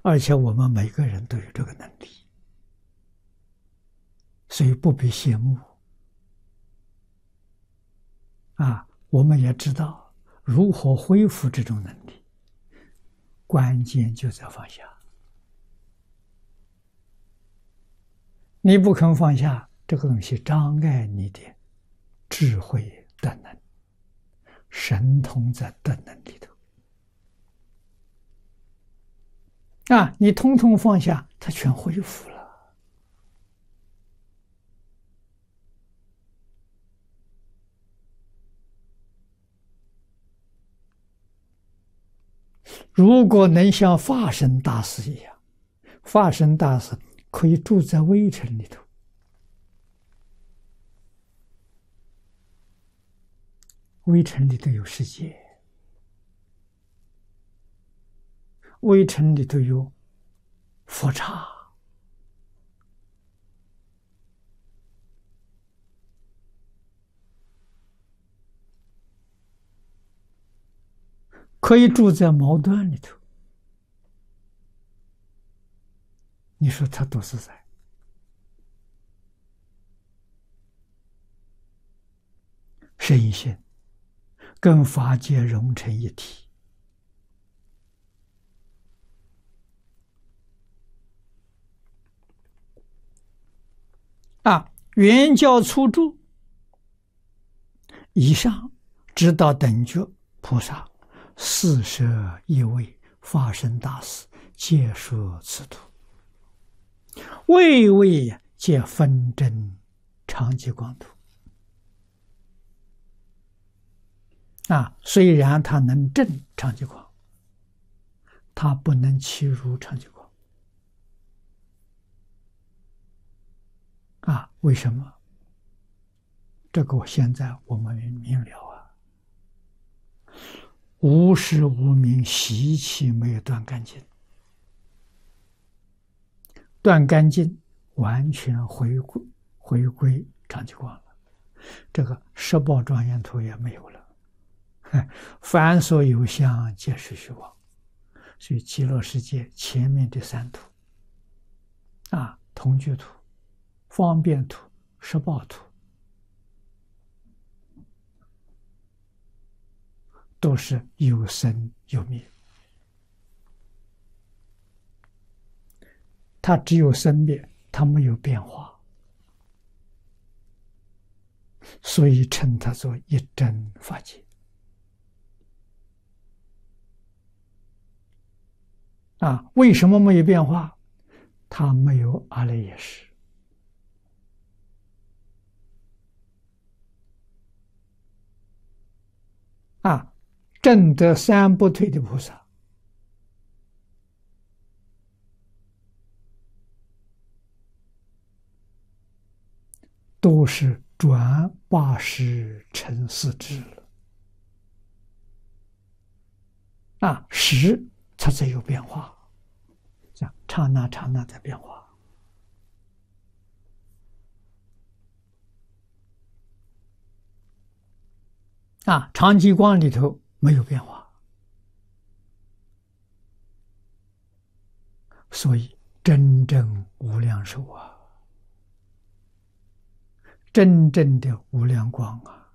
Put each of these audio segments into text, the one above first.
而且我们每个人都有这个能力，所以不必羡慕。我们也知道如何恢复这种能力，关键就在放下。你不肯放下，这个东西障碍你的智慧德能，神通在德能里头。你通通放下，它全恢复了。如果能像法身大师一样，法身大师可以住在微尘里头，微尘里头有世界，微尘里头有佛刹，可以住在毛端里头，你说他多自在？身心跟法界融成一体，圆教初住以上，直到等觉菩萨41位法身大士，皆说此图，位位皆分真常寂光图。虽然他能证常寂光，他不能契入常寂光。为什么？这个现在我们明了无始无明习气没有断干净，断干净完全回归常寂光了，这个十报庄严图也没有了。凡所有相皆是虚妄，所以极乐世界前面的三图同居图、方便图、十报图都是有生有灭，它只有生灭，它没有变化，所以称它做一真法界。为什么没有变化？它没有阿赖耶识。证得三不退的菩萨，都是转80成4智了。识它才有变化，这样刹那刹那在变化。常寂光里头没有变化，所以真正无量寿真正的无量光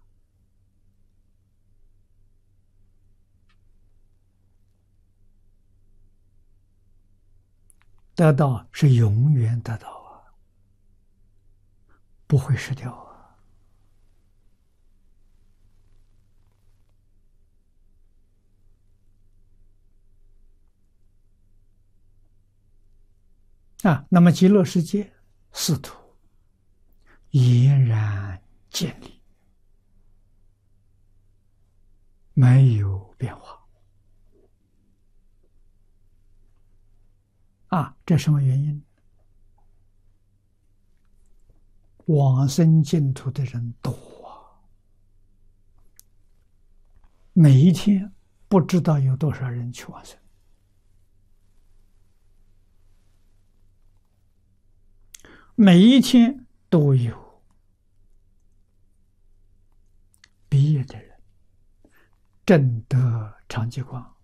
得到是永远得到不会失掉那么极乐世界四图俨然建立，没有变化这什么原因？往生净土的人多每一天不知道有多少人去往生，每一天都有毕业的人证得常寂光，